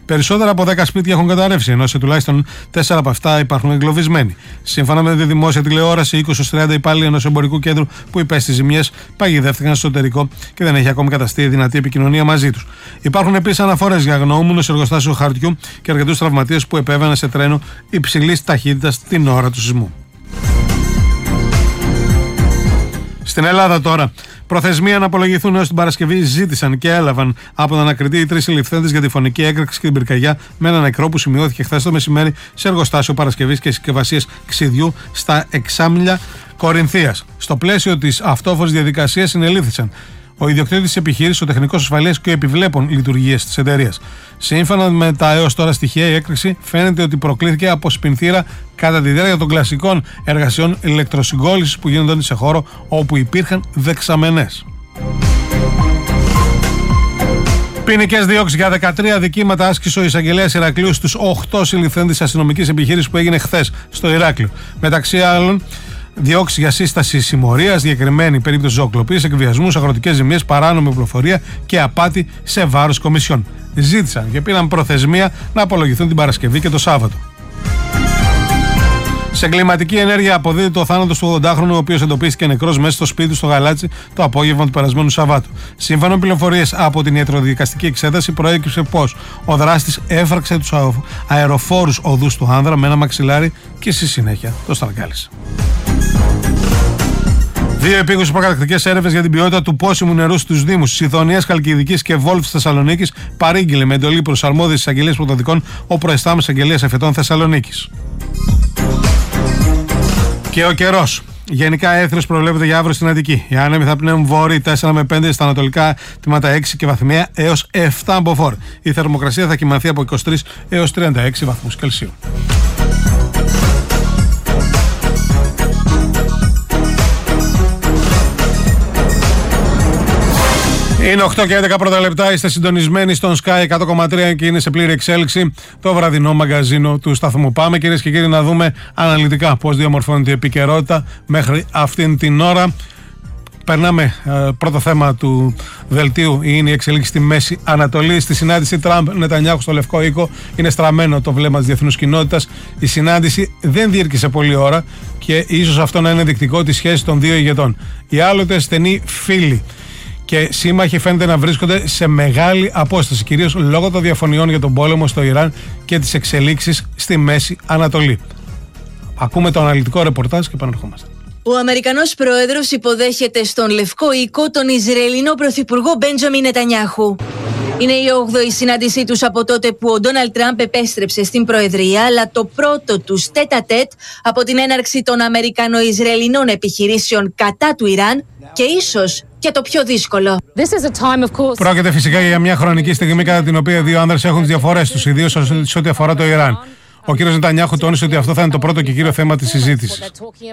Περισσότερα από 10 σπίτια έχουν καταρρεύσει, ενώ σε τουλάχιστον 4 από αυτά υπάρχουν εγκλωβισμένοι. Σύμφωνα με τη δημόσια τηλεόραση, 20-30 υπάλληλοι ενός εμπορικού κέντρου που υπέστη ζημιές παγιδεύτηκαν στο εσωτερικό και δεν έχει ακόμη καταστεί δυνατή επικοινωνία μαζί τους. Υπάρχουν επίσης αναφορές για αγνοούμενο σε εργοστάσιο χαρτιού και αρκετούς τραυματίες που επέβαιναν σε τρένο υψηλής ταχύτητας την ώρα του σεισμού. Στην Ελλάδα τώρα, προθεσμία να απολογηθούν έως την Παρασκευή ζήτησαν και έλαβαν από τον ανακριτή οι 3 συλληφθέντες για τη φωνική έκρηξη και την πυρκαγιά με ένα νεκρό που σημειώθηκε χθες το μεσημέρι σε εργοστάσιο παρασκευής και συσκευασίες ξυδιού στα Εξάμηλια Κορινθίας. Στο πλαίσιο της αυτόφορης διαδικασίας συνελήφθησαν ο ιδιοκτήτης της επιχείρησης, ο τεχνικός ασφαλείας και ο επιβλέπων λειτουργίες της εταιρείας. Σύμφωνα με τα έως τώρα στοιχεία, η έκρηξη φαίνεται ότι προκλήθηκε από σπινθήρα κατά τη διάρκεια των κλασικών εργασιών ηλεκτροσυγκόλλησης που γίνονταν σε χώρο όπου υπήρχαν δεξαμενές. Ποινικές διώξεις για 13 αδικήματα άσκησε ο εισαγγελέας Ηρακλείου στους 8 συλληφθέντες αστυνομικής επιχείρησης που έγινε χθες στο Ηράκλειο. Μεταξύ άλλων, διώξει για σύσταση συμμορίας, διακεκριμένη περίπτωση ζωοκλοπής, εκβιασμούς, αγροτικές ζημίες, παράνομη πληροφορία και απάτη σε βάρος κομισιών. Ζήτησαν και πήραν προθεσμία να απολογηθούν την Παρασκευή και το Σάββατο. Σε εγκληματική ενέργεια αποδίδει το θάνατος του 80χρονου, ο οποίος εντοπίστηκε νεκρός μέσα στο σπίτι του στο Γαλάτσι το απόγευμα του περασμένου Σαββάτου. Σύμφωνα με πληροφορίες από την ιατροδικαστική εξέταση, προέκυψε πως ο δράστης έφραξε τους αεροφόρους οδούς του άνδρα με ένα μαξιλάρι και στη συνέχεια το στραγγάλισε. 2 επίκουσες προκαταρκτικές έρευνες για την ποιότητα του πόσιμου νερού στους Δήμους Σιδωνίας, Χαλκιδικής και Βόλφης Θεσσαλονίκης παρήγγειλε με εντολή προς αρμόδιες εισαγγελίες πρωτοδικών ο προϊστάμενος εισαγγελίας Εφετών Θεσσαλονίκης. Και ο καιρός. Γενικά έθριος προβλέπεται για αύριο στην Αττική. Οι άνεμοι θα πνέουν βόρειοι 4 με 5, στα ανατολικά τμήματα 6 και βαθμία έως 7 μποφόρ. Η θερμοκρασία θα κυμανθεί από 23 έως 36 βαθμούς Κελσίου. Είναι 8 και 11 πρώτα λεπτά, είστε συντονισμένοι στον Sky 100,3 και είναι σε πλήρη εξέλιξη το βραδινό μαγκαζίνο του σταθμού. Πάμε κυρίες και κύριοι να δούμε αναλυτικά πώς διαμορφώνεται η επικαιρότητα μέχρι αυτήν την ώρα. Περνάμε πρώτο θέμα του δελτίου, είναι η εξελίξη στη Μέση Ανατολή. Στη συνάντηση Τραμπ-Νετανιάχου στο Λευκό Οίκο είναι στραμμένο το βλέμμα της διεθνούς κοινότητας. Η συνάντηση δεν διήρκησε πολλή ώρα και ίσως αυτό να είναι δεικτικό της σχέσης των δύο ηγετών. Οι άλλοτε στενοί φίλοι και σύμμαχοι φαίνεται να βρίσκονται σε μεγάλη απόσταση, κυρίως λόγω των διαφωνιών για τον πόλεμο στο Ιράν και τις εξελίξεις στη Μέση Ανατολή. Ακούμε το αναλυτικό ρεπορτάζ και επανερχόμαστε. Ο Αμερικανός πρόεδρος υποδέχεται στον Λευκό Οίκο τον Ισραηλινό πρωθυπουργό Μπέντζαμιν Νετανιάχου. Είναι η 8η συνάντησή τους από τότε που ο Ντόναλντ Τραμπ επέστρεψε στην Προεδρία, αλλά το πρώτο τους τέτα-τέτ από την έναρξη των Αμερικανο-Ισραηλινών επιχειρήσεων κατά του Ιράν και ίσως και το πιο δύσκολο. Πρόκειται φυσικά για μια χρονική στιγμή κατά την οποία δύο άνδρες έχουν τις διαφορές τους, ιδίως σε ό,τι αφορά το Ιράν. Ο κ. Νετανιάχου τόνισε ότι αυτό θα είναι το πρώτο και κύριο θέμα της συζήτησης.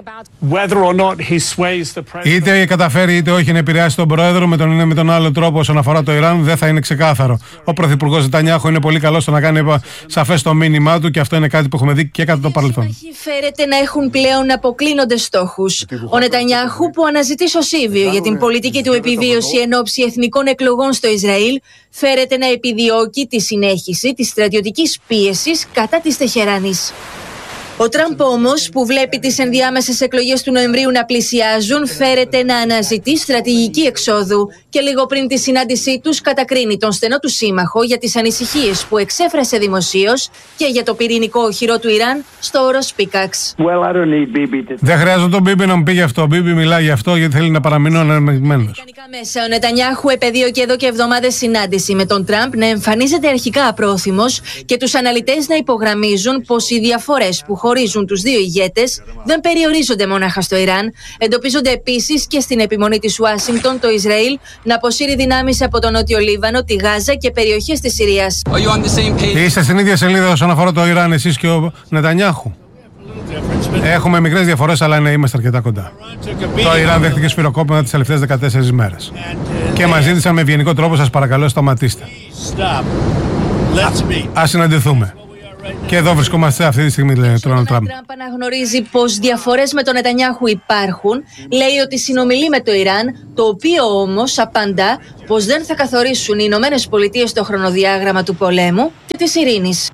Είτε καταφέρει είτε όχι να επηρεάσει τον πρόεδρο με τον ένα ή με τον άλλο τρόπο όσον αφορά το Ιράν, δεν θα είναι ξεκάθαρο. Ο πρωθυπουργός Νετανιάχου είναι πολύ καλός στο να κάνει σαφές το μήνυμά του και αυτό είναι κάτι που έχουμε δει και κατά το παρελθόν. Φέρεται να έχουν πλέον αποκλίνοντες στόχους. Ο Νετανιάχου, που αναζητεί σωσίβιο για την πολιτική του επιβίωση εν ώψη εθνικών εκλογών στο Ισραήλ, φέρεται να επιδιώκει τη συνέχιση της στρατιωτικής πίεσης κατά της Τεχεράνης. Ο Τραμπ όμως, που βλέπει τις ενδιάμεσες εκλογές του Νοεμβρίου να πλησιάζουν, φέρεται να αναζητεί στρατηγική εξόδου και λίγο πριν τη συνάντησή τους κατακρίνει τον στενό του σύμμαχο για τις ανησυχίες που εξέφρασε δημοσίως και για το πυρηνικό οχυρό του Ιράν στο όρος Πίκαξ. Δεν χρειάζεται τον Μπίμπι να μου πει γι' αυτό. Ο Μπίμπι μιλάει γι' αυτό γιατί θέλει να παραμείνει αναμειγμένος. Μέσα ο Νετανιάχου επεδίωκε εδώ και εβδομάδες συνάντηση με τον Τραμπ να εμφανίζεται αρχικά απρόθυμος και τους αναλυτές να υπογραμμίζουν πως οι διαφορές που χωρίζουν τους δύο ηγέτες δεν περιορίζονται μονάχα στο Ιράν. Εντοπίζονται επίσης και στην επιμονή της Ουάσιγκτον το Ισραήλ να αποσύρει δυνάμεις από τον Νότιο Λίβανο, τη Γάζα και περιοχές της Συρίας. Είστε στην ίδια σελίδα όσον αφορά το Ιράν, εσείς και ο Νετανιάχου? Έχουμε μικρές διαφορές, αλλά ναι, είμαστε αρκετά κοντά. Το Ιράν δέχτηκε σφυροκόπημα τις τελευταίες 14 μέρες. Και μας ζήτησαν με ευγενικό τρόπο, σας παρακαλώ, σταματήστε. Ας συναντηθούμε. Και εδώ βρισκόμαστε αυτή τη στιγμή, λέει ο Ντόναλντ Τραμπ. Ο Τραμπ αναγνωρίζει πως διαφορές με τον Νετανιάχου υπάρχουν. Λέει ότι συνομιλεί με το Ιράν, το οποίο όμως απαντά πως δεν θα καθορίσουν οι Ηνωμένες Πολιτείες το χρονοδιάγραμμα του πολέμου και της ειρήνης.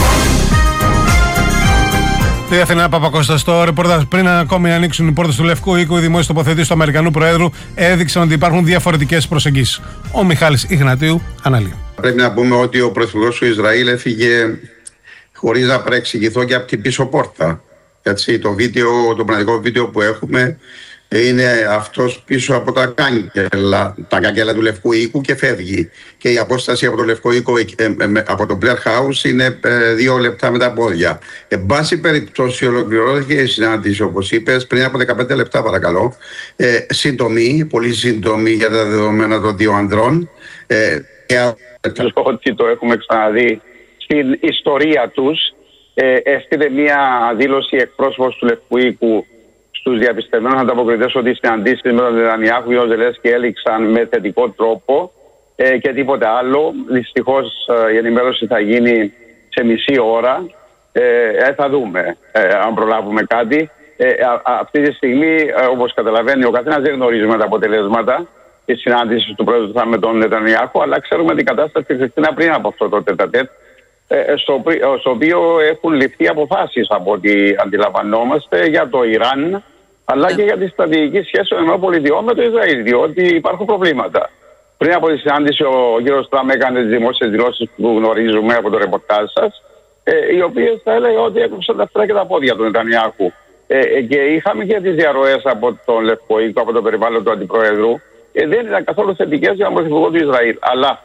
Στη Αθηνά, Παπακώστα, στο ρεπορτάζ. Πριν ακόμη ανοίξουν οι πόρτες του Λευκού Οίκου, οι δημόσιες τοποθετήσεις του Αμερικανού Προέδρου έδειξαν ότι υπάρχουν διαφορετικές προσεγγίσεις. Ο Μιχάλης Ιγνατίου αναλύει. Πρέπει να πούμε ότι ο πρωθυπουργός του Ισραήλ έφυγε χωρίς να παρεξηγηθώ και από την πίσω πόρτα. Έτσι, το πραγματικό βίντεο που έχουμε είναι αυτός πίσω από τα κάγκελα του Λευκού Οίκου και φεύγει. Και η απόσταση από το Λευκό Οίκο, από το Blair House, είναι 2 λεπτά με τα πόδια. Εν πάση περιπτώσει, ολοκληρώθηκε η συνάντηση, όπως είπες, πριν από 15 λεπτά, παρακαλώ. Σύντομη, πολύ σύντομη για τα δεδομένα των 2 ανδρών. Ότι το έχουμε ξαναδεί στην ιστορία τους. Έστειλε μία δήλωση εκπρόσωπος του Λευκού Οίκου στους διαπιστευμένους ανταποκριτές ότι οι συναντήσεις με τον Νετανιάχου και τον Ζελένσκι έληξαν με θετικό τρόπο και τίποτε άλλο. Δυστυχώς η ενημέρωση θα γίνει σε μισή ώρα. Θα δούμε αν προλάβουμε κάτι. Αυτή τη στιγμή, όπως καταλαβαίνει ο καθένας, δεν γνωρίζουμε τα αποτελέσματα της συνάντησης του Πρόεδρου με τον Νετανιάχου, αλλά ξέρουμε την κατάσταση της Χριστίνα πριν από αυτό το τετατέτ, στο οποίο έχουν ληφθεί αποφάσεις από ό,τι αντιλαμβανόμαστε για το Ιράν, αλλά και για τη στρατηγική σχέση των ΗΠΑ με το Ισραήλ, διότι υπάρχουν προβλήματα. Πριν από τη συνάντηση, ο κ. Τραμπ έκανε τις δημόσιες δηλώσεις που γνωρίζουμε από το ρεπορτάζ σας, οι οποίες θα έλεγα ότι έκοψαν τα αυτιά και τα πόδια του Νετανιάχου. Και είχαμε και τις διαρροές από τον Λευκό Οίκο, από το περιβάλλον του Αντιπροέδρου. Δεν ήταν καθόλου θετικές για τον Πρωθυπουργό του Ισραήλ. Αλλά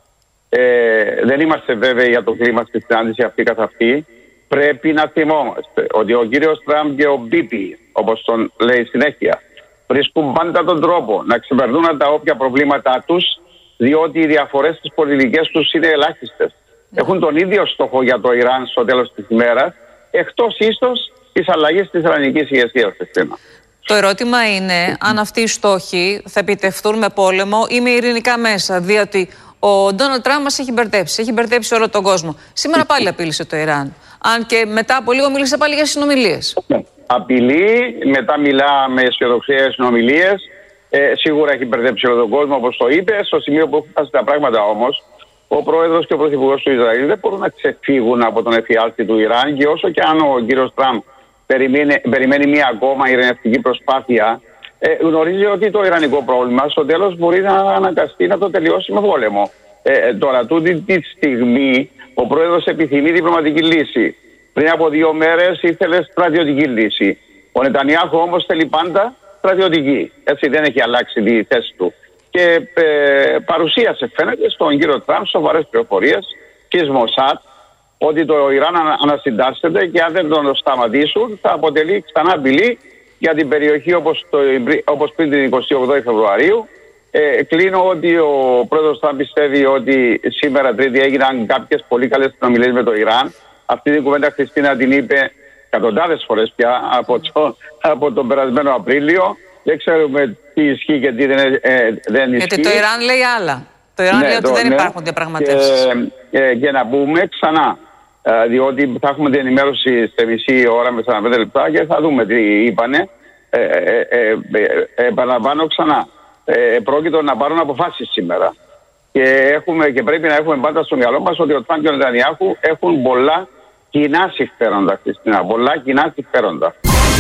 δεν είμαστε βέβαιοι για το κλίμα στη συνάντηση αυτή καθ' αυτή. Πρέπει να θυμόμαστε ότι ο κύριος Τραμπ και ο Μπίπι, όπως τον λέει συνέχεια, βρίσκουν πάντα τον τρόπο να ξεπερνούν τα όποια προβλήματά τους, διότι οι διαφορές στις πολιτικές τους είναι ελάχιστες. Έχουν τον ίδιο στόχο για το Ιράν στο τέλος της ημέρας, εκτός ίσως της αλλαγής της ιρανικής ηγεσίας. Το ερώτημα είναι αν αυτοί οι στόχοι θα επιτευχθούν με πόλεμο ή με ειρηνικά μέσα, διότι ο Ντόναλντ Τραμπ μας έχει μπερδέψει όλο τον κόσμο. Σήμερα πάλι απείλησε το Ιράν. Αν και μετά από λίγο μίλησε πάλι για συνομιλίες. Απειλεί, μετά μιλά με αισιοδοξία συνομιλίες. Σίγουρα έχει μπερδέψει όλο τον κόσμο, όπως το είπε. Στο σημείο που έχουν φτάσει τα πράγματα όμως, ο πρόεδρος και ο πρωθυπουργός του Ισραήλ δεν μπορούν να ξεφύγουν από τον εφιάλτη του Ιράν. Και όσο και αν ο κύριος Τραμπ περιμένει μία ακόμα ειρηνευτική προσπάθεια, γνωρίζει ότι το ιρανικό πρόβλημα στο τέλος μπορεί να αναγκαστεί να το τελειώσει με πόλεμο. Τώρα, τούτη τη στιγμή, ο πρόεδρος επιθυμεί διπλωματική λύση. Πριν από 2 μέρες ήθελε στρατιωτική λύση. Ο Νετανιάχου όμως θέλει πάντα στρατιωτική. Έτσι, δεν έχει αλλάξει τη θέση του. Και παρουσίασε, φαίνεται, στον κύριο Τραμπ σοβαρές πληροφορίες και Μοσάτ ότι το Ιράν ανασυντάσσεται και αν δεν τον σταματήσουν θα αποτελεί ξανά απειλή για την περιοχή όπως πριν την 28η Φεβρουαρίου. Κλείνω ότι ο πρόεδρος Τραμπ πιστεύει ότι σήμερα Τρίτη έγιναν κάποιες πολύ καλές συνομιλίες με το Ιράν. Αυτή την κουβέντα, Χριστίνα, την είπε εκατοντάδες φορές πια από τον περασμένο Απρίλιο. Δεν ξέρουμε τι ισχύει και τι δεν ισχύει. Γιατί το Ιράν λέει άλλα. Το Ιράν λέει ότι δεν υπάρχουν διαπραγματεύσεις. Και να πούμε ξανά, διότι θα έχουμε την ενημέρωση σε μισή ώρα με 45 λεπτά και θα δούμε τι είπανε. Επαναλαμβάνω ξανά. Πρόκειται να πάρουν αποφάσεις σήμερα. Και πρέπει να έχουμε πάντα στο μυαλό μας ότι ο Τραμπ και ο Νετανιάχου έχουν πολλά κοινά συμφέροντα, Χριστίνα. Πολλά κοινά συμφέροντα.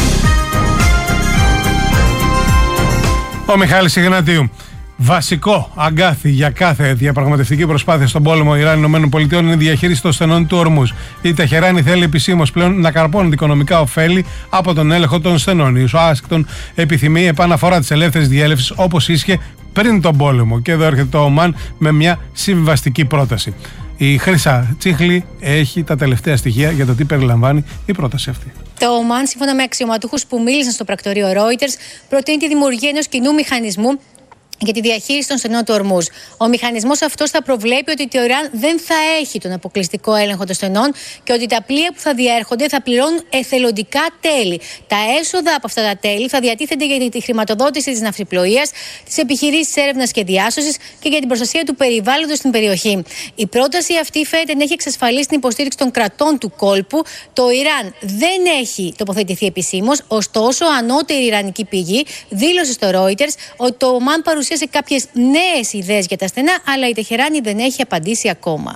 Ο Μιχάλης Ιγνατίου. Βασικό αγκάθι για κάθε διαπραγματευτική προσπάθεια στον πόλεμο Ιράν-ΗΠΑ είναι η διαχείριση των στενών του ορμούς. Η Τεχεράνη θέλει επισήμως πλέον να καρπώνει οικονομικά ωφέλη από τον έλεγχο των στενών. Η Ουάσιγκτον επιθυμεί επαναφορά της ελεύθερης διέλευσης όπως ίσχυε πριν τον πόλεμο. Και εδώ έρχεται το Ομάν με μια συμβιβαστική πρόταση. Η Χρύσα Τσίχλη έχει τα τελευταία στοιχεία για το τι περιλαμβάνει η πρόταση αυτή. Το Ομάν, σύμφωνα με αξιωματούχους που μίλησαν στο πρακτορείο Reuters, προτείνει τη δημιουργία ενός κοινού μηχανισμού για τη διαχείριση των στενών του Ορμούζ. Ο μηχανισμός αυτός θα προβλέπει ότι το Ιράν δεν θα έχει τον αποκλειστικό έλεγχο των στενών και ότι τα πλοία που θα διέρχονται θα πληρώνουν εθελοντικά τέλη. Τα έσοδα από αυτά τα τέλη θα διατίθενται για τη χρηματοδότηση της ναυσιπλοείας, τις επιχειρήσεις έρευνας και διάσωσης και για την προστασία του περιβάλλοντος στην περιοχή. Η πρόταση αυτή φαίνεται να έχει εξασφαλίσει την υποστήριξη των κρατών του κόλπου. Το Ιράν δεν έχει τοποθετηθεί επισήμως, ωστόσο, ανώτερη ιρανική πηγή δήλωσε στο Reuters ότι το Ομάν παρουσίασε κάποιες νέες ιδέες για τα στενά, αλλά η Τεχεράνη δεν έχει απαντήσει ακόμα.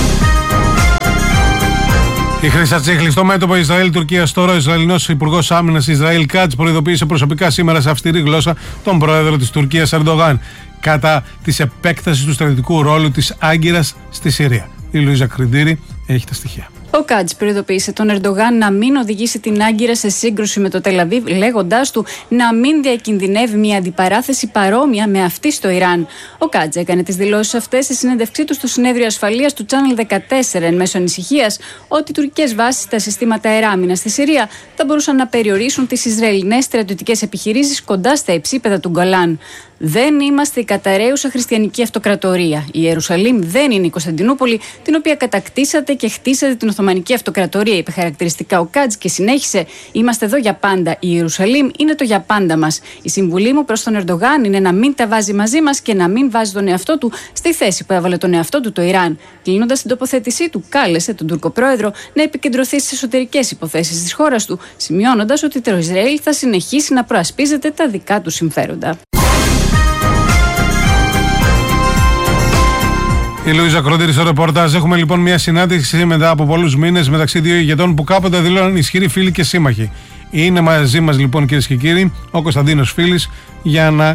Η Χρύσα Τσίχλη στο μέτωπο Ισραήλ-Τουρκία τώρα. Ο Ισραηλινός Υπουργός Άμυνας Ισραήλ Κάτς προειδοποίησε προσωπικά σήμερα σε αυστηρή γλώσσα τον πρόεδρο της Τουρκίας Ερντογάν κατά της επέκτασης του στρατιωτικού ρόλου της Άγκυρας στη Συρία. Η Λουίζα Κριντήρη έχει τα στοιχεία. Ο Κάτς προειδοποίησε τον Ερντογάν να μην οδηγήσει την Άγκυρα σε σύγκρουση με το Τελαβίβ, λέγοντάς του να μην διακινδυνεύει μια αντιπαράθεση παρόμοια με αυτή στο Ιράν. Ο Κάτς έκανε τις δηλώσεις αυτές στη συνέντευξή του στο συνέδριο ασφαλείας του Channel 14 εν μέσω ανησυχίας ότι οι τουρκικές βάσεις στα συστήματα αεράμινας στη Συρία θα μπορούσαν να περιορίσουν τις Ισραηλινές στρατιωτικές επιχειρήσεις κοντά στα υψίπεδα του Γκολάν. Δεν είμαστε η καταραίουσα χριστιανική αυτοκρατορία. Η Ιερουσαλήμ δεν είναι η Κωνσταντινούπολη, την οποία κατακτήσατε και χτίσατε την Οθωμανική Αυτοκρατορία, είπε χαρακτηριστικά ο Κάτς και συνέχισε: είμαστε εδώ για πάντα. Η Ιερουσαλήμ είναι το για πάντα μας. Η συμβουλή μου προς τον Ερντογάν είναι να μην τα βάζει μαζί μας και να μην βάζει τον εαυτό του στη θέση που έβαλε τον εαυτό του το Ιράν. Κλείνοντας την τοποθέτησή του, κάλεσε τον Τούρκο πρόεδρο να επικεντρωθεί στις εσωτερικές υποθέσεις της χώρας του, σημειώνοντας ότι το Ισραήλ θα συνεχίσει να προασπίζεται τα δικά του συμφέροντα. Η Λουίζα Κρόντηρη στο ρεπορτάζ. Έχουμε λοιπόν μια συνάντηση μετά από πολλούς μήνες μεταξύ δύο ηγετών που κάποτε δηλώναν ισχυροί φίλοι και σύμμαχοι. Είναι μαζί μας λοιπόν, κυρίες και κύριοι, ο Κωνσταντίνος Φίλης για να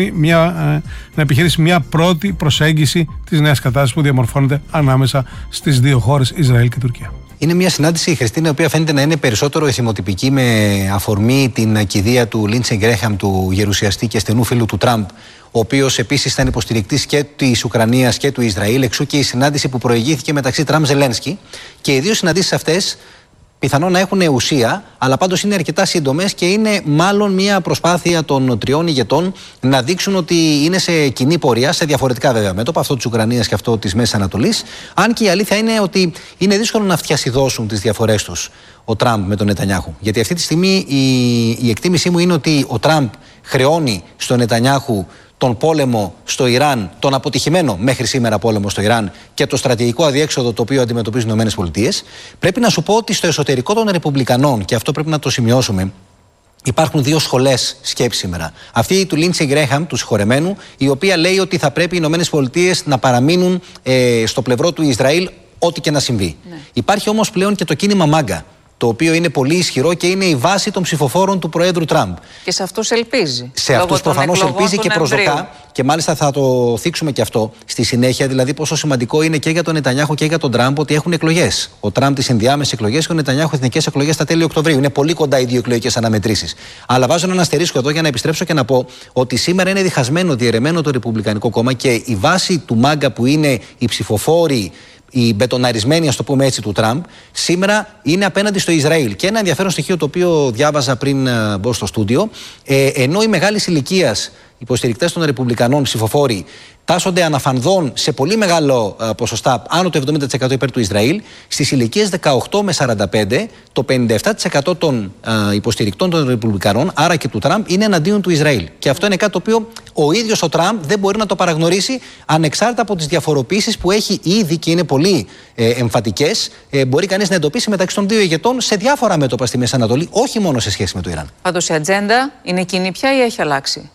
επιχειρήσει μια πρώτη προσέγγιση της νέας κατάστασης που διαμορφώνεται ανάμεσα στις δύο χώρες, Ισραήλ και Τουρκία. Είναι μια συνάντηση, Χριστίνα, η οποία φαίνεται να είναι περισσότερο εθιμοτυπική με αφορμή την κηδεία του Λίντσεϊ Γκρέχαμ, του γερουσιαστή και στενού φίλου του Τραμπ, ο οποίος επίσης ήταν υποστηρικτής και της Ουκρανίας και του Ισραήλ, εξού και η συνάντηση που προηγήθηκε μεταξύ Τραμπ-Ζελένσκι. Και οι δύο συναντήσεις αυτές πιθανόν να έχουν ουσία, αλλά πάντως είναι αρκετά σύντομες και είναι μάλλον μια προσπάθεια των τριών ηγετών να δείξουν ότι είναι σε κοινή πορεία, σε διαφορετικά βέβαια μέτωπα, αυτό της Ουκρανίας και αυτό της Μέσης Ανατολής. Αν και η αλήθεια είναι ότι είναι δύσκολο να φτιασιδώσουν τις διαφορές τους ο Τραμπ με τον Νετανιάχου. Γιατί αυτή τη στιγμή η εκτίμησή μου είναι ότι ο Τραμπ χρεώνει στον Νετανιάχου τον πόλεμο στο Ιράν, τον αποτυχημένο μέχρι σήμερα πόλεμο στο Ιράν και το στρατηγικό αδιέξοδο το οποίο αντιμετωπίζουν οι ΗΠΑ. Πρέπει να σου πω ότι στο εσωτερικό των Ρεπουμπλικανών, και αυτό πρέπει να το σημειώσουμε, υπάρχουν δύο σχολές σκέψης σήμερα. Αυτή του Λίντσεϊ Γκρέχαμ, του συγχωρεμένου, η οποία λέει ότι θα πρέπει οι ΗΠΑ να παραμείνουν στο πλευρό του Ισραήλ, ό,τι και να συμβεί. Ναι. Υπάρχει όμως πλέον και το κίνημα Μάγκα, το οποίο είναι πολύ ισχυρό και είναι η βάση των ψηφοφόρων του Προέδρου Τραμπ. Και σε αυτούς ελπίζει. Σε αυτούς προφανώς ελπίζει και προσδοκά. Και μάλιστα θα το θίξουμε και αυτό στη συνέχεια, δηλαδή πόσο σημαντικό είναι και για τον Νετανιάχου και για τον Τραμπ ότι έχουν εκλογές. Ο Τραμπ τις ενδιάμεσες εκλογές και ο Νετανιάχου εθνικές εκλογές στα τέλη Οκτωβρίου. Είναι πολύ κοντά οι δύο εκλογικές αναμετρήσεις. Αλλά βάζω έναν αστερίσκο εδώ για να επιστρέψω και να πω ότι σήμερα είναι διχασμένο, διαιρεμένο το Ρεπουμπλικανικό Κόμμα και η βάση του Μάγκα που είναι οι ψηφοφόροι, οι μπετοναρισμένοι, ας το πούμε έτσι, του Τραμπ, σήμερα είναι απέναντι στο Ισραήλ. Και ένα ενδιαφέρον στοιχείο το οποίο διάβαζα πριν μπω στο στούντιο, ενώ οι μεγάλης ηλικίας υποστηρικτές των Ρεπουμπλικανών ψηφοφόροι τάσσονται αναφανδόν σε πολύ μεγάλο ποσοστά, άνω του 70% υπέρ του Ισραήλ, στις ηλικίες 18 με 45, το 57% των υποστηρικτών των Ρεπουμπλικανών, άρα και του Τραμπ, είναι εναντίον του Ισραήλ. Και αυτό είναι κάτι το οποίο ο ίδιος ο Τραμπ δεν μπορεί να το παραγνωρίσει, ανεξάρτητα από τις διαφοροποιήσεις που έχει ήδη και είναι πολύ εμφατικές. Μπορεί κανείς να εντοπίσει μεταξύ των δύο ηγετών σε διάφορα μέτωπα στη Μέση Ανατολή, όχι μόνο σε σχέση με το Ιράν. Πάντως η ατζέντα είναι κοινή πια ή έχει αλλάξει?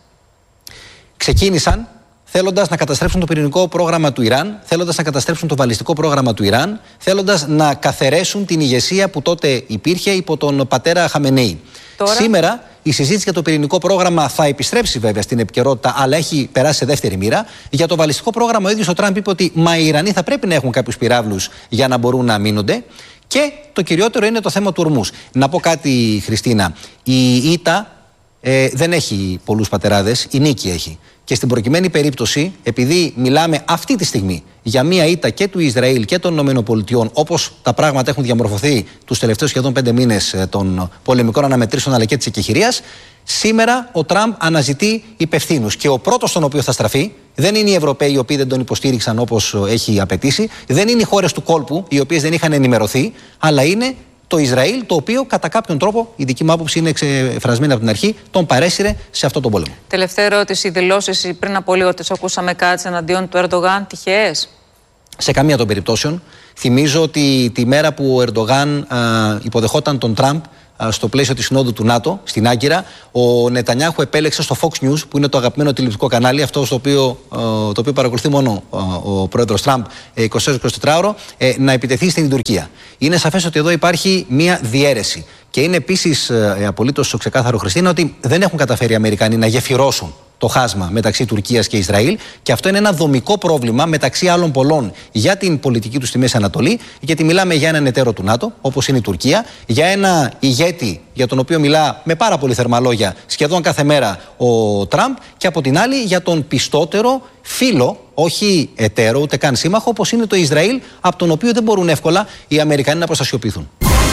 Ξεκίνησαν θέλοντας να καταστρέψουν το πυρηνικό πρόγραμμα του Ιράν, θέλοντας να καταστρέψουν το βαλιστικό πρόγραμμα του Ιράν, θέλοντας να καθαιρέσουν την ηγεσία που τότε υπήρχε υπό τον πατέρα Χαμενεή. Σήμερα η συζήτηση για το πυρηνικό πρόγραμμα θα επιστρέψει βέβαια στην επικαιρότητα, αλλά έχει περάσει σε δεύτερη μοίρα. Για το βαλιστικό πρόγραμμα ο ίδιος ο Τραμπ είπε ότι οι Ιρανοί θα πρέπει να έχουν κάποιους πυράβλους για να μπορούν να αμήνονται. Και το κυριότερο είναι το θέμα του Ορμούζ. Να πω κάτι, Χριστίνα. Η ΙΤΑ δεν έχει πολλούς πατεράδες, η νίκη έχει. Και στην προκειμένη περίπτωση, επειδή μιλάμε αυτή τη στιγμή για μία ήττα και του Ισραήλ και των ΗΠΑ, όπως τα πράγματα έχουν διαμορφωθεί τους τελευταίους σχεδόν 5 μήνες των πολεμικών αναμετρήσεων αλλά και της εκεχηρίας, Σήμερα ο Τραμπ αναζητεί υπευθύνους και ο πρώτος στον οποίο θα στραφεί δεν είναι οι Ευρωπαίοι οι οποίοι δεν τον υποστήριξαν όπως έχει απαιτήσει, δεν είναι οι χώρες του κόλπου οι οποίες δεν είχαν ενημερωθεί, αλλά είναι το Ισραήλ, το οποίο κατά κάποιον τρόπο, η δική μου άποψη είναι εκφρασμένη από την αρχή, τον παρέσυρε σε αυτόν τον πόλεμο. Τελευταία ερώτηση. Οι δηλώσεις πριν από λίγο τις ακούσαμε κάτι εναντίον του Ερντογάν, τυχαίες? Σε καμία των περιπτώσεων. Θυμίζω ότι τη μέρα που ο Ερντογάν υποδεχόταν τον Τραμπ στο πλαίσιο της συνόδου του ΝΑΤΟ στην Άγκυρα, ο Νετανιάχου επέλεξε στο Fox News, που είναι το αγαπημένο τηλεοπτικό κανάλι, αυτό το οποίο παρακολουθεί μόνο ο πρόεδρος Τραμπ 24ωρο, να επιτεθεί στην Τουρκία. Είναι σαφές ότι εδώ υπάρχει μία διαίρεση. Και είναι επίσης απολύτως ξεκάθαρο, Χριστίνα, ότι δεν έχουν καταφέρει οι Αμερικανοί να γεφυρώσουν το χάσμα μεταξύ Τουρκίας και Ισραήλ, και αυτό είναι ένα δομικό πρόβλημα μεταξύ άλλων πολλών για την πολιτική του στη Μέση Ανατολή, γιατί μιλάμε για έναν εταίρο του ΝΑΤΟ, όπως είναι η Τουρκία, για ένα ηγέτη για τον οποίο μιλά με πάρα πολύ θερμά λόγια σχεδόν κάθε μέρα ο Τραμπ, και από την άλλη για τον πιστότερο φίλο, όχι εταίρο ούτε καν σύμμαχο, όπως είναι το Ισραήλ, από τον οποίο δεν μπορούν εύκολα οι Αμερικανοί να προστασιοποιηθούν.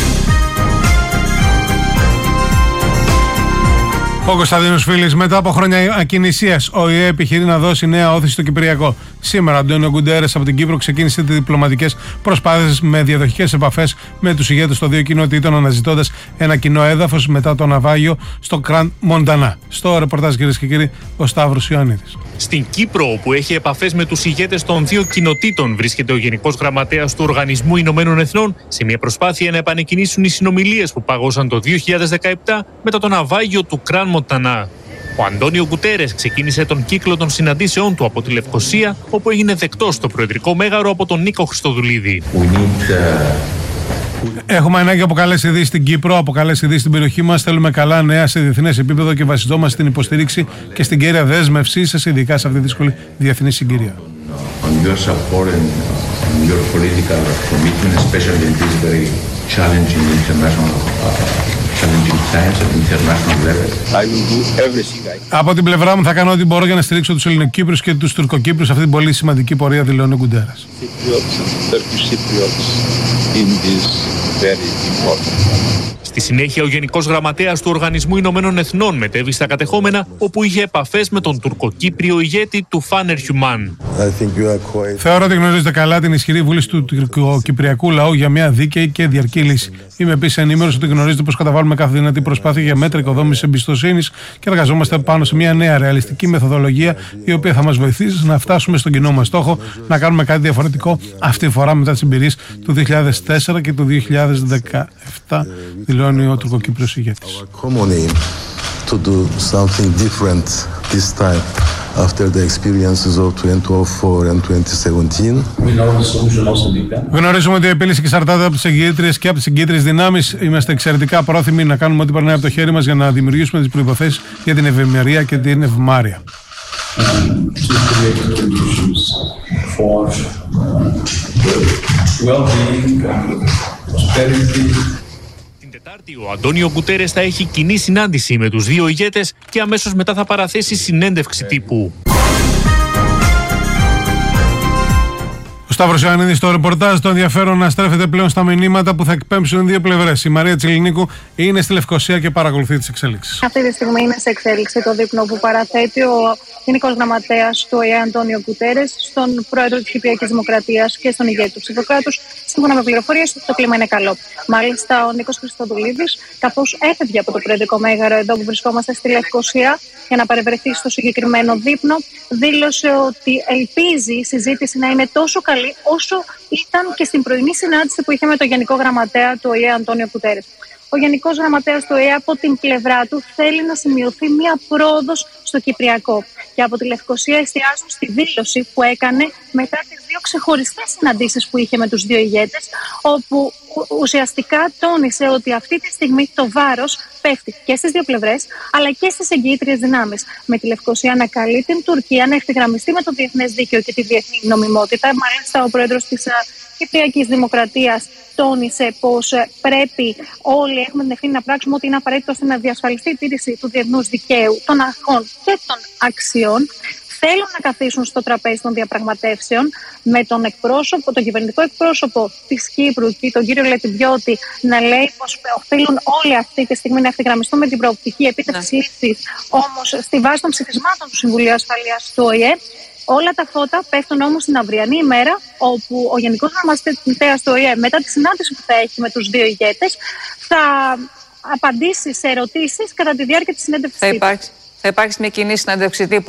Ο Κωνσταντίνος Φίλης, μετά από χρόνια ακινησίας, ο ΙΕ επιχειρεί να δώσει νέα όθηση στο Κυπριακό. Σήμερα, ο Αντώνιο Γκουντέρες από την Κύπρο ξεκίνησε τις διπλωματικές προσπάθειες με διαδοχικές επαφές με τους ηγέτες των δύο κοινοτήτων, αναζητώντας ένα κοινό έδαφος μετά το ναυάγιο στο Κραντ Μοντανά. Στο ρεπορτάζ, κυρίες και κύριοι, ο Σταύρος Ιωαννίδης. Στην Κύπρο, όπου έχει επαφές με τους ηγέτες των δύο κοινοτήτων, βρίσκεται ο Γενικός Γραμματέας του Οργανισμού Ηνωμένων Εθνών σε μια προσπάθεια να επανεκκινήσουν οι συνομιλίες που παγώσαν το 2017 μετά το ναυάγιο του Κραντ Μοντανά. Ο Αντώνιο Γκουτέρες ξεκίνησε τον κύκλο των συναντήσεών του από τη Λευκοσία, όπου έγινε δεκτός στο Προεδρικό Μέγαρο από τον Νίκο Χριστοδουλίδη. Έχουμε ανάγκη από καλές ειδήσεις στην Κύπρο, από καλές ειδήσεις στην περιοχή μας. Θέλουμε καλά νέα σε διεθνές επίπεδο και βασιζόμαστε στην υποστήριξη και στην κέρια δέσμευσή σας, ειδικά σε αυτή τη δύσκολη διεθνή συγκυρία. Από την πλευρά μου θα κάνω ό,τι μπορώ για να στηρίξω τους Ελληνοκύπριους και τους Τουρκοκύπριους σε αυτή την πολύ σημαντική πορεία, δηλώνει ο Γκουντέρας. Στη συνέχεια, ο Γενικός Γραμματέας του Οργανισμού Ηνωμένων Εθνών μετέβη στα κατεχόμενα, όπου είχε επαφές με τον τουρκοκύπριο ηγέτη του Φάνερ Χιουμάν. Θεωρώ ότι γνωρίζετε καλά την ισχυρή βούληση του τουρκοκυπριακού λαού για μια δίκαιη και διαρκή λύση. Είμαι επίσης ενήμερος ότι γνωρίζετε πως καταβάλουμε κάθε δυνατή προσπάθεια για μέτρα οικοδόμησης εμπιστοσύνης και εργαζόμαστε πάνω σε μια νέα ρεαλιστική μεθοδολογία, η οποία θα μας βοηθήσει να φτάσουμε στον κοινό μας στόχο, να κάνουμε κάτι διαφορετικό αυτή τη φορά μετά τις εμπειρίες του 2004 και του 2017, δηλώνει ο τουρκοκύπριος ηγέτης. After the experiences of 2004 and 2017. Γνωρίζουμε ότι η επίλυση εξαρτάται από τις εγκύτριες και από τις εγκύτριες δυνάμεις. Είμαστε εξαιρετικά πρόθυμοι να κάνουμε ό,τι περνάει από το χέρι μας για να δημιουργήσουμε τις προϋποθέσεις για την ευημερία και την ευμάρεια. Ο Αντώνιο Γκουτέρες θα έχει κοινή συνάντηση με τους δύο ηγέτες και αμέσως μετά θα παραθέσει συνέντευξη τύπου. Ο Σταύρος Ιωαννίδης στο ρεπορτάζ. Το ενδιαφέρον να στρέφεται πλέον στα μηνύματα που θα εκπέμψουν οι δύο πλευρές. Η Μαρία Τσιλινίκου είναι στη Λευκοσία και παρακολουθεί τις εξέλιξεις. Αυτή τη στιγμή είναι σε εξέλιξη το δείπνο που παραθέτει ο Γενικός Γραμματέας του ΟΗΕ Αντώνιο Γκουτέρες στον πρόεδρο της Κυπριακής Δημοκρατίας και στον ηγέτη του ψηφοκράτους. Σύμφωνα με πληροφορίες, το κλίμα είναι καλό. Μάλιστα, ο Νίκος Χριστοδουλίδης, καθώς έφευγε από το Προεδρικό Μέγαρο εδώ που βρισκόμαστε στη Λευκοσία για να παρευρεθεί στο συγκεκριμένο δείπνο, δήλωσε ότι ελπίζει η συζήτηση να είναι τόσο καλή όσο ήταν και στην πρωινή συνάντηση που είχε με τον Γενικό Γραμματέα του ΟΗΕ Αντώνιο Γκουτέρες. Ο Γενικός Γραμματέας του ΟΗΕ από την πλευρά του θέλει να σημειωθεί μια πρόοδος στο Κυπριακό. Και από τη Λευκοσία εστιάζουν στη δήλωση που έκανε μετά τις δύο ξεχωριστές συναντήσεις που είχε με τους δύο ηγέτες, όπου ουσιαστικά τόνισε ότι αυτή τη στιγμή το βάρος πέφτει και στις δύο πλευρές, αλλά και στις εγκύτριες δυνάμεις. Με τη Λευκοσία να καλεί την Τουρκία να ευθυγραμμιστεί με το διεθνές δίκαιο και τη διεθνή νομιμότητα. Μάλιστα, ο πρόεδρος της Κυπριακής Δημοκρατίας τόνισε πως πρέπει όλοι έχουμε την ευθύνη να πράξουμε ό,τι είναι απαραίτητο ώστε να διασφαλιστεί η τήρηση του διεθνούς δικαίου, των αρχών και των αξιών. θέλουν να καθίσουν στο τραπέζι των διαπραγματεύσεων με τον κυβερνητικό εκπρόσωπο της Κύπρου και τον κύριο Λετιβιώτη να λέει πως οφείλουν όλοι αυτή τη στιγμή να ευθυγραμμιστούν με την προοπτική επίτευξη λύσης, όμως στη βάση των ψηφισμάτων του Συμβουλίου Ασφαλείας του ΟΗΕ. Όλα τα φώτα πέφτουν όμως την αυριανή ημέρα, όπου ο Γενικός Γραμματέας του ΟΗΕ, μετά τη συνάντηση που θα έχει με τους δύο ηγέτες, θα απαντήσει σε ερωτήσεις κατά τη διάρκεια της συνέντευξης τύπου. Θα υπάρξει μια κοινή συνέντευξη τύπου.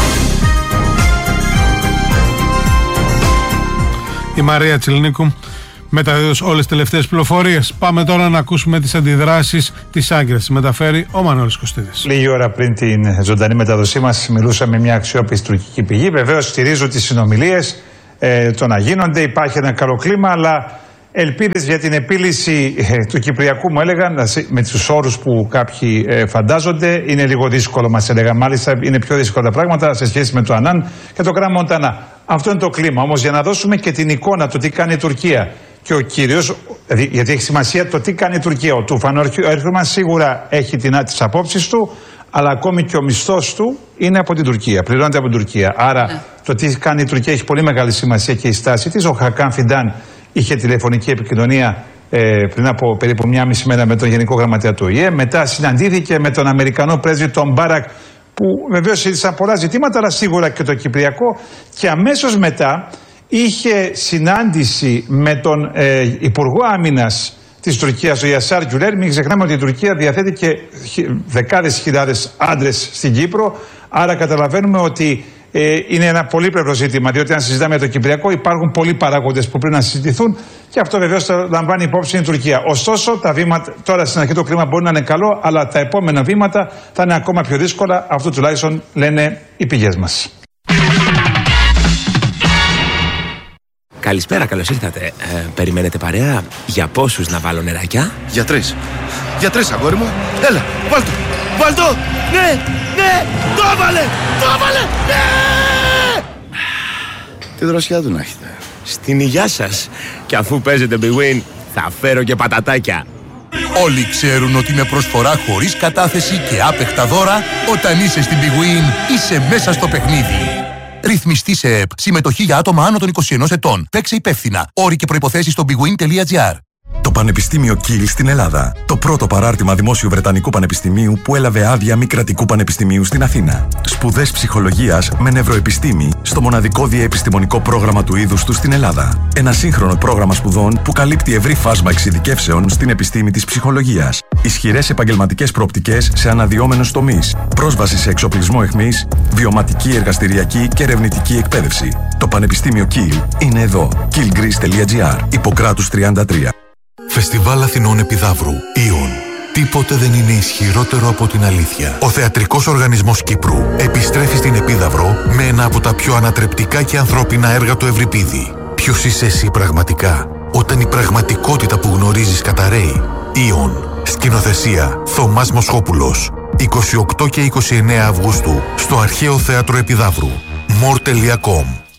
Η Μαρία Τσιλνίκου μεταδίδωσε όλες τις τελευταίες πληροφορίες. Πάμε τώρα να ακούσουμε τις αντιδράσεις της Άγκυρας. Μεταφέρει ο Μανώλης Κωστίδης. Λίγη ώρα πριν την ζωντανή μεταδοσή μας μιλούσαμε με μια αξιόπιστη τουρκική πηγή. Βεβαίως στηρίζω τις συνομιλίες, το να γίνονται, υπάρχει ένα καλό κλίμα, αλλά ελπίδες για την επίλυση του Κυπριακού μου έλεγαν, με τους όρους που κάποιοι φαντάζονται, είναι λίγο δύσκολο, μας έλεγαν. Μάλιστα είναι πιο δύσκολα τα πράγματα σε σχέση με το Ανάν και το Γκραν Μοντανά. Αυτό είναι το κλίμα. Όμως για να δώσουμε και την εικόνα του τι κάνει η Τουρκία και ο κύριος, γιατί έχει σημασία το τι κάνει η Τουρκία. Ο Τούφαν Ερντογάν σίγουρα έχει τις απόψεις του, αλλά ακόμη και ο μισθός του είναι από την Τουρκία, πληρώνεται από την Τουρκία. Άρα το τι κάνει η Τουρκία έχει πολύ μεγάλη σημασία και η στάση της. Ο Χακάν Φιντάν είχε τηλεφωνική επικοινωνία πριν από περίπου μια μισή μέρα με τον Γενικό Γραμματέα του ΟΗΕ. Μετά συναντήθηκε με τον Αμερικανό πρέσβη τον Μπάρακ, που βεβαίως συζήτησαν πολλά ζητήματα, αλλά σίγουρα και το Κυπριακό. Και αμέσως μετά είχε συνάντηση με τον Υπουργό Άμυνας της Τουρκίας, ο Γιασάρ Γκιουλέρ. Μην ξεχνάμε ότι η Τουρκία διαθέτει και δεκάδες χιλιάδες άντρες στην Κύπρο. Άρα καταλαβαίνουμε ότι είναι ένα πολύπλευρο ζήτημα, διότι αν συζητάμε για το Κυπριακό υπάρχουν πολλοί παράγοντες που πρέπει να συζητηθούν και αυτό βεβαίως το λαμβάνει υπόψη η Τουρκία. Ωστόσο, τα βήματα, τώρα στην αρχή το κλίμα μπορεί να είναι καλό, αλλά τα επόμενα βήματα θα είναι ακόμα πιο δύσκολα. Αυτό τουλάχιστον λένε οι πηγές μας. Καλησπέρα, καλώς ήρθατε. Περιμένετε παρέα? Για πόσους να βάλω νεράκια? Για τρεις. Για τρεις, αγόρι μου. Έλα, βάλ' το. Βάλ' το. Ναι, ναι, το έβαλε, ναι. Τι δροσιά του να έχετε. Στην υγειά σας. Και αφού παίζετε Big Win, θα φέρω και πατατάκια. Όλοι ξέρουν ότι με προσφορά χωρίς κατάθεση και άπεχτα δώρα, όταν είσαι στην Big Win, είσαι μέσα στο παιχνίδι. Ρυθμιστή σε ΕΠ. Συμμετοχή για άτομα άνω των 21 ετών. Παίξε υπεύθυνα. Όροι και προϋποθέσεις στο bigwin.gr. Το Πανεπιστήμιο Κιλ στην Ελλάδα. Το πρώτο παράρτημα δημόσιου Βρετανικού Πανεπιστημίου που έλαβε άδεια μη κρατικού πανεπιστημίου στην Αθήνα. Σπουδές ψυχολογίας με νευροεπιστήμη στο μοναδικό διαεπιστημονικό πρόγραμμα του είδους του στην Ελλάδα. Ένα σύγχρονο πρόγραμμα σπουδών που καλύπτει ευρύ φάσμα εξειδικεύσεων στην επιστήμη της ψυχολογίας. Ισχυρές επαγγελματικές προοπτικές σε αναδυόμενους τομείς. Πρόσβαση σε εξοπλισμό εχμής, βιωματική, εργαστηριακή και ερευνητική εκπαίδευση. Το Πανεπιστήμιο Κιλ είναι εδώ. killgreece.gr. Ιπποκράτους 33. Φεστιβάλ Αθηνών Επιδαύρου. Ιον. Τίποτε δεν είναι ισχυρότερο από την αλήθεια. Ο Θεατρικός Οργανισμός Κύπρου επιστρέφει στην Επίδαυρο με ένα από τα πιο ανατρεπτικά και ανθρώπινα έργα του Ευρυπίδη. Ποιος είσαι εσύ πραγματικά, όταν η πραγματικότητα που γνωρίζεις καταραίει? Ιον. Σκηνοθεσία Θωμάς Μοσχόπουλος. 28 και 29 Αυγούστου στο Αρχαίο Θέατρο Επιδαύρου. more.com